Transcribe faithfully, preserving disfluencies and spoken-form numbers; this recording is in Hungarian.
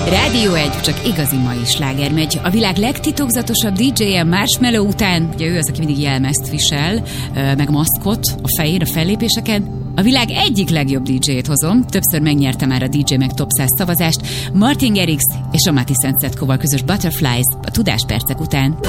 Rádió egy, csak igazi mai sláger megy. A világ legtitokzatosabb dé dzsé-je Marshmello után, ugye ő az, aki mindig jelmezt visel, meg maszkot a fején, a fellépéseken. A világ egyik legjobb dé dzsé-jét hozom, többször megnyerte már a dé dzsé meg Top száz szavazást, Martin Garrix és a Mati Szentszedkóval közös Butterflies a Tudáspercek után.